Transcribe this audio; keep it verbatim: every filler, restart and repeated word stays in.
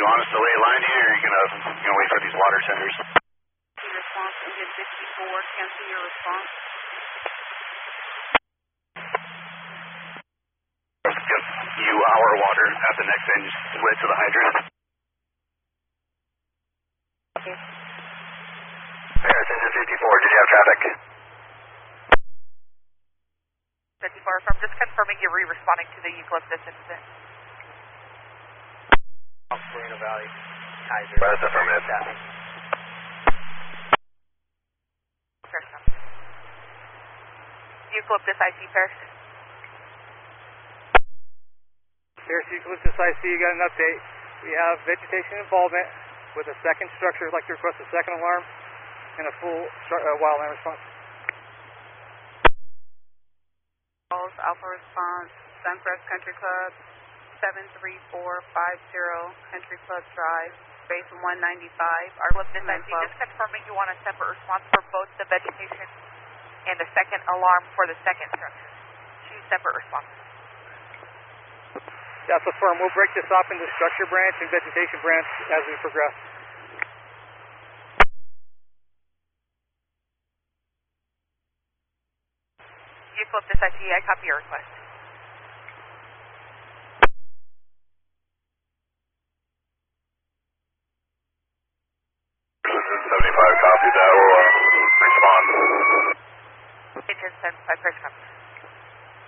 want us to lay line here, or are you gonna, you gonna wait for these water tenders? Response, engine fifty-four, cancel your response. Let's give you our water at the next end, just split to the hydrant. Okay. Paris, engine fifty-four, did you have traffic? fifty-four, from just confirming you're re-responding to the Eucalyptus incident. Moreno Valley, Kaiser. That's affirmative. Paris, no. Eucalyptus I C, Paris. Paris Eucalyptus I C, you got an update. We have vegetation involvement with a second structure. I'd like to request a second alarm and a full uh, wildland response. Alpha response, Suncrest Country Club, seven three four five zero Country Club Drive, space one ninety-five. Our Eucalyptus I C, just confirming you want a separate response for both the vegetation and a second alarm for the second structure. Two separate responses. That's affirmed. We'll break this up into structure branch and vegetation branch as we progress. Eucalyptus I C, I copy your request. seventy-five, copy that. We'll uh, respond. Engine seventy-five, press copy.